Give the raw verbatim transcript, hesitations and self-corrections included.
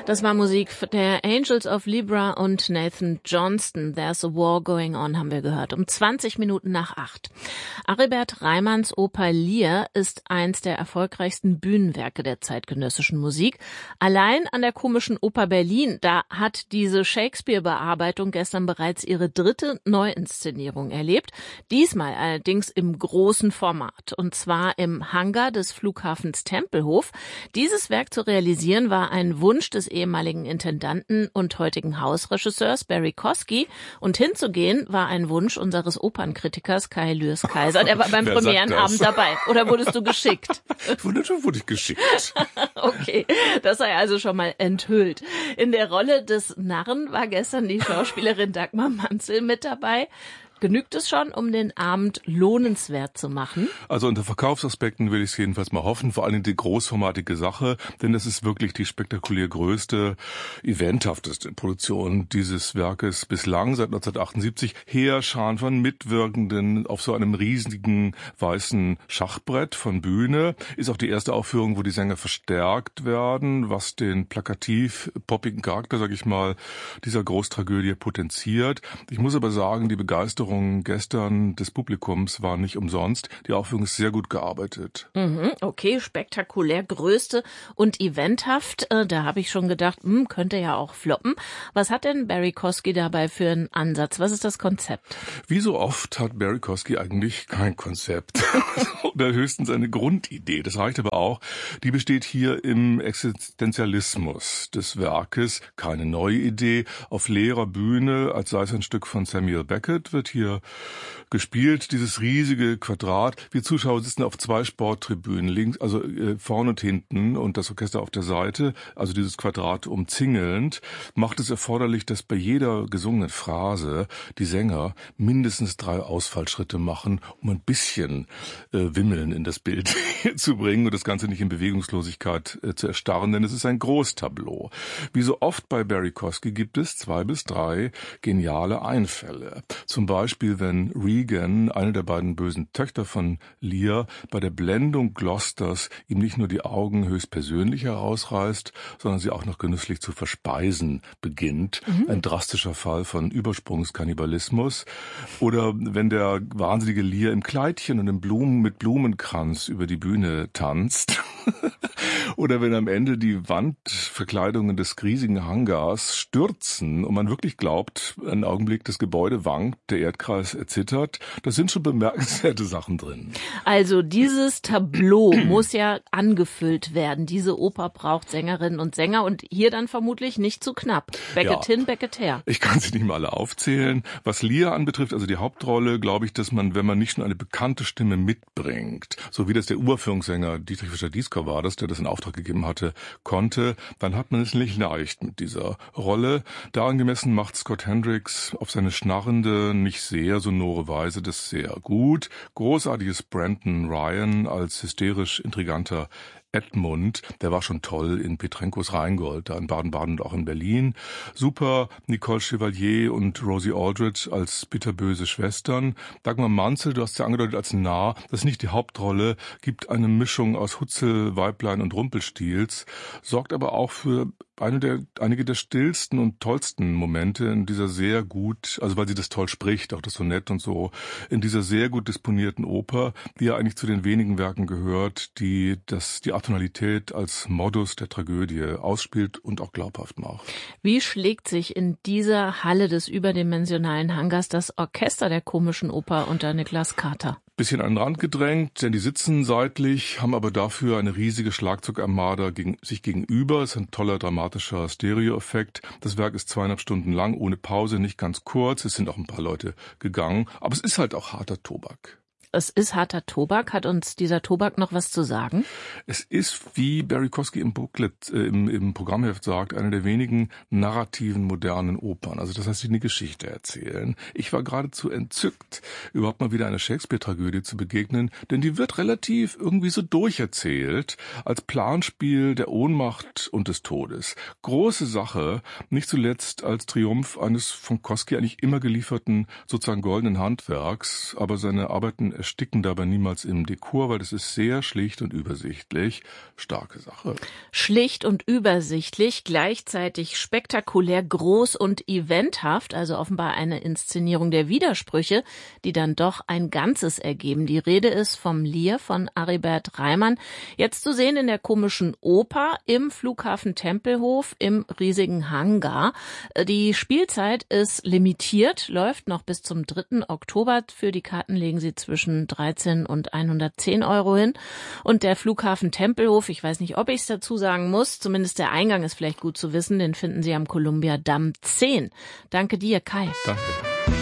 Das war Musik der Angels of Libra und Nathan Johnston. There's a War Going On haben wir gehört. Um zwanzig Minuten nach acht. Aribert Reimanns Oper Lear ist eins der erfolgreichsten Bühnenwerke der zeitgenössischen Musik. Allein an der Komischen Oper Berlin, da hat diese Shakespeare-Bearbeitung gestern bereits ihre dritte Neuinszenierung erlebt. Diesmal allerdings im großen Format. Und zwar im Hangar des Flughafens Tempelhof. Dieses Werk zu realisieren war ein Wunsch des ehemaligen Intendanten und heutigen Hausregisseurs Barry Kosky. Und hinzugehen war ein Wunsch unseres Opernkritikers Kai Lürs-Kaiser. Der war beim Premierenabend dabei. Oder wurdest du geschickt? Wunderschön wurde ich geschickt. Okay, das sei also schon mal enthüllt. In der Rolle des Narren war gestern die Schauspielerin Dagmar Manzel mit dabei. Genügt es schon, um den Abend lohnenswert zu machen? Also unter Verkaufsaspekten will ich es jedenfalls mal hoffen, vor allem die großformatige Sache, denn es ist wirklich die spektakulär größte, eventhafteste Produktion dieses Werkes bislang seit neunzehnhundertachtundsiebzig. Heerscharen von Mitwirkenden auf so einem riesigen weißen Schachbrett von Bühne. Ist auch die erste Aufführung, wo die Sänger verstärkt werden, was den plakativ poppigen Charakter, sag ich mal, dieser Großtragödie potenziert. Ich muss aber sagen, die Begeisterung gestern des Publikums war nicht umsonst. Die Aufführung ist sehr gut gearbeitet. Mhm, okay, spektakulär, größte und eventhaft. Äh, da habe ich schon gedacht, mh, könnte ja auch floppen. Was hat denn Barry Kosky dabei für einen Ansatz? Was ist das Konzept? Wie so oft hat Barry Kosky eigentlich kein Konzept. Oder höchstens eine Grundidee. Das reicht aber auch. Die besteht hier im Existenzialismus des Werkes. Keine neue Idee. Auf leerer Bühne, als sei es ein Stück von Samuel Beckett, wird hier gespielt, dieses riesige Quadrat. Wir Zuschauer sitzen auf zwei Sporttribünen, links, also äh, vorne und hinten und das Orchester auf der Seite, also dieses Quadrat umzingelnd, macht es erforderlich, dass bei jeder gesungenen Phrase die Sänger mindestens drei Ausfallschritte machen, um ein bisschen äh, Wimmeln in das Bild zu bringen und das Ganze nicht in Bewegungslosigkeit äh, zu erstarren, denn es ist ein Großtableau. Wie so oft bei Barry Kosky gibt es zwei bis drei geniale Einfälle. Zum Beispiel, wenn Regan, eine der beiden bösen Töchter von Lear, bei der Blendung Gloucesters ihm nicht nur die Augen höchstpersönlich herausreißt, sondern sie auch noch genüsslich zu verspeisen beginnt. Mhm. Ein drastischer Fall von Übersprungskannibalismus. Oder wenn der wahnsinnige Lear im Kleidchen und im Blumen mit Blumenkranz über die Bühne tanzt. Oder wenn am Ende die Wandverkleidungen des riesigen Hangars stürzen und man wirklich glaubt, einen Augenblick, das Gebäude wankt, der Erdkreis erzittert. Da sind schon bemerkenswerte Sachen drin. Also dieses Tableau muss ja angefüllt werden. Diese Oper braucht Sängerinnen und Sänger und hier dann vermutlich nicht zu knapp. Beckett hin, Beckett her. Ich kann sie nicht mal alle aufzählen. Was Lear anbetrifft, also die Hauptrolle, glaube ich, dass man, wenn man nicht schon eine bekannte Stimme mitbringt, so wie das der Uraufführungssänger Dietrich Fischer-Dieskau war, das, der das in Auftrag gegeben hatte, konnte, dann hat man es nicht leicht mit dieser Rolle. Daran gemessen macht Scott Hendricks auf seine schnarrende, nicht sehr sonore Weise das sehr gut. Großartiges Brandon Ryan als hysterisch intriganter Edmund, der war schon toll in Petrenkos Rheingold, da in Baden-Baden und auch in Berlin. Super Nicole Chevalier und Rosie Aldridge als bitterböse Schwestern. Dagmar Manzel, du hast ja angedeutet als Narr, das ist nicht die Hauptrolle, gibt eine Mischung aus Hutzel, Weiblein und Rumpelstilz, sorgt aber auch für eine der, einige der stillsten und tollsten Momente in dieser sehr gut, also weil sie das toll spricht, auch das Sonett und so, in dieser sehr gut disponierten Oper, die ja eigentlich zu den wenigen Werken gehört, die das, die Atonalität als Modus der Tragödie ausspielt und auch glaubhaft macht. Wie schlägt sich in dieser Halle des überdimensionalen Hangars das Orchester der Komischen Oper unter Niklas Kater? Bisschen an den Rand gedrängt, denn die sitzen seitlich, haben aber dafür eine riesige Schlagzeugarmada gegen, sich gegenüber. Es ist ein toller, dramatischer Stereoeffekt. Das Werk ist zweieinhalb Stunden lang, ohne Pause, nicht ganz kurz. Es sind auch ein paar Leute gegangen. Aber es ist halt auch harter Tobak. Es ist harter Tobak. Hat uns dieser Tobak noch was zu sagen? Es ist, wie Barry Kosky im Booklet, äh, im, im Programmheft sagt, eine der wenigen narrativen modernen Opern. Also das heißt, die eine Geschichte erzählen. Ich war geradezu entzückt, überhaupt mal wieder einer Shakespeare-Tragödie zu begegnen, denn die wird relativ irgendwie so durcherzählt, als Planspiel der Ohnmacht und des Todes. Große Sache, nicht zuletzt als Triumph eines von Kosky eigentlich immer gelieferten, sozusagen goldenen Handwerks, aber seine Arbeiten ersticken dabei niemals im Dekor, weil das ist sehr schlicht und übersichtlich. Starke Sache. Schlicht und übersichtlich, gleichzeitig spektakulär, groß und eventhaft, also offenbar eine Inszenierung der Widersprüche, die dann doch ein Ganzes ergeben. Die Rede ist vom Lear von Aribert Reimann, jetzt zu sehen in der Komischen Oper im Flughafen Tempelhof im riesigen Hangar. Die Spielzeit ist limitiert, läuft noch bis zum dritten Oktober. Für die Karten legen Sie zwischen dreizehn und hundertzehn Euro hin. Und der Flughafen Tempelhof, ich weiß nicht, ob ich es dazu sagen muss, zumindest der Eingang ist vielleicht gut zu wissen, den finden Sie am Columbia Damm zehn. Danke dir, Kai. Danke.